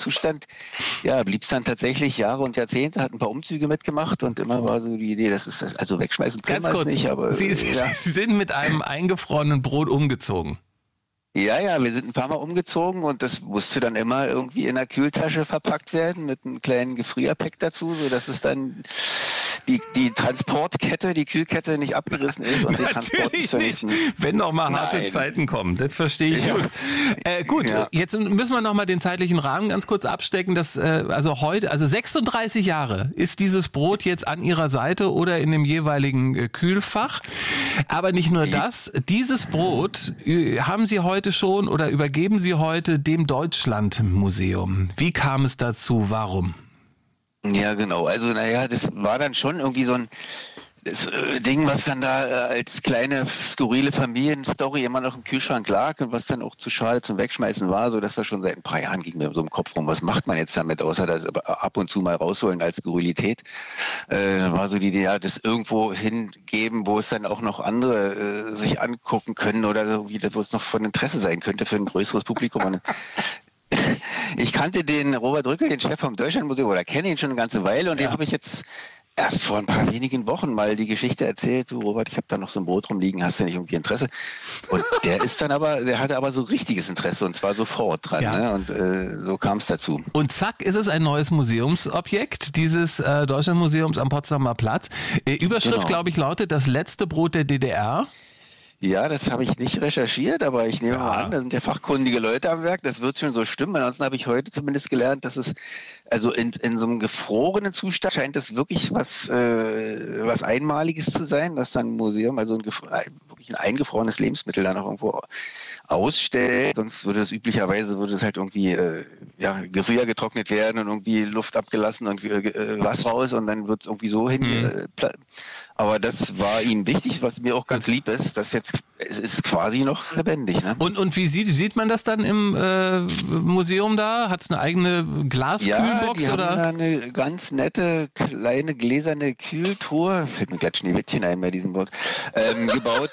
Zustand, ja, blieb es dann tatsächlich Jahre und Jahrzehnte, hat ein paar Umzüge mitgemacht und immer war so die Idee, das ist, also wegschmeißen können wir es nicht, aber... Sie sind mit einem eingefrorenen Brot umgezogen. Ja, wir sind ein paar Mal umgezogen und das musste dann immer irgendwie in der Kühltasche verpackt werden mit einem kleinen Gefrierpack dazu, sodass es dann die Transportkette, die Kühlkette nicht abgerissen ist. Und natürlich nicht, wenn noch mal harte Zeiten kommen. Das verstehe ich gut. Jetzt müssen wir noch mal den zeitlichen Rahmen ganz kurz abstecken. Das, also 36 Jahre ist dieses Brot jetzt an Ihrer Seite oder in dem jeweiligen Kühlfach. Aber nicht nur das, dieses Brot haben Sie heute schon oder übergeben Sie heute dem Deutschlandmuseum. Wie kam es dazu? Warum? Ja, genau. Also, das war dann schon irgendwie so ein Ding, was dann da als kleine, skurrile Familienstory immer noch im Kühlschrank lag und was dann auch zu schade zum Wegschmeißen war, so dass wir schon seit ein paar Jahren ging mir so im Kopf rum, was macht man jetzt damit, außer das ab und zu mal rausholen als Skurrilität. War so die Idee, ja, das irgendwo hingeben, wo es dann auch noch andere sich angucken können oder so, wo es noch von Interesse sein könnte für ein größeres Publikum. Und ich kannte den Robert Rückel, den Chef vom Deutschlandmuseum, oder kenne ihn schon eine ganze Weile und dem habe ich jetzt erst vor ein paar wenigen Wochen mal die Geschichte erzählt. Du Robert, ich habe da noch so ein Brot rumliegen, hast du nicht irgendwie Interesse? Und der hatte aber so richtiges Interesse und zwar sofort dran. Ja. Ne? Und so kam es dazu. Und zack, ist es ein neues Museumsobjekt dieses Deutschlandmuseums am Potsdamer Platz. Überschrift, glaube ich, lautet das letzte Brot der DDR. Ja, das habe ich nicht recherchiert, aber ich nehme mal an, da sind ja fachkundige Leute am Werk, das wird schon so stimmen. Ansonsten habe ich heute zumindest gelernt, dass es, also in so einem gefrorenen Zustand scheint das wirklich was Einmaliges zu sein, dass dann ein Museum, also wirklich ein eingefrorenes Lebensmittel da noch irgendwo ausstellt. Sonst würde es üblicherweise halt irgendwie Gefrier getrocknet werden und irgendwie Luft abgelassen und Wasser raus und dann wird es irgendwie so aber das war ihm wichtig, was mir auch ganz lieb ist, dass jetzt es ist quasi noch lebendig. Ne? Und wie sieht man das dann im Museum da? Hat es eine eigene Glaskühlbox? Ja, die oder? haben da eine ganz nette, kleine, gläserne Kühltruhe, fällt mir gerade Schneewittchen ein bei diesem Wort, gebaut,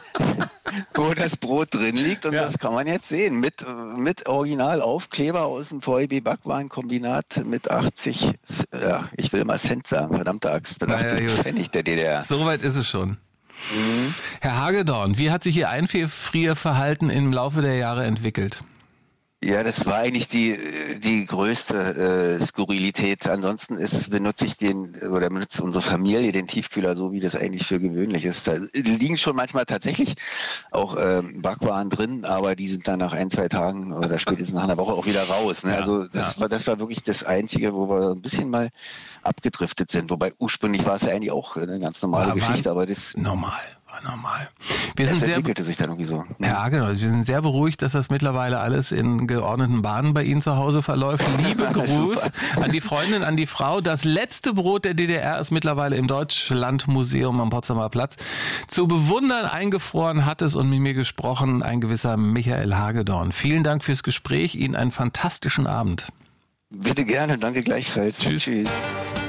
wo das Brot drin liegt und das kann man jetzt sehen. Mit Originalaufkleber aus dem VEB Backwarenkombinat mit 80, ich will mal Cent sagen, verdammte Axt, mit 80 Pfennig der DDR. Soweit ist es schon. Mhm. Herr Hagedorn, wie hat sich Ihr Einfrierverhalten im Laufe der Jahre entwickelt? Ja, das war eigentlich die größte Skurrilität. Ansonsten benutzt unsere Familie den Tiefkühler so, wie das eigentlich für gewöhnlich ist. Da liegen schon manchmal tatsächlich auch Backwaren drin, aber die sind dann nach 1-2 Tagen oder spätestens nach einer Woche auch wieder raus. Ne? Also das war wirklich das Einzige, wo wir ein bisschen mal abgedriftet sind. Wobei ursprünglich war es ja eigentlich auch eine ganz normale Geschichte, aber das war normal. Das entwickelte sich dann irgendwie so. Ja, genau. Wir sind sehr beruhigt, dass das mittlerweile alles in geordneten Bahnen bei Ihnen zu Hause verläuft. Liebe Gruß an die Freundin, an die Frau. Das letzte Brot der DDR ist mittlerweile im Deutschlandmuseum am Potsdamer Platz zu bewundern. Eingefroren hat es und mit mir gesprochen ein gewisser Michael Hagedorn. Vielen Dank fürs Gespräch. Ihnen einen fantastischen Abend. Bitte gerne. Danke gleichfalls. Tschüss. Tschüss.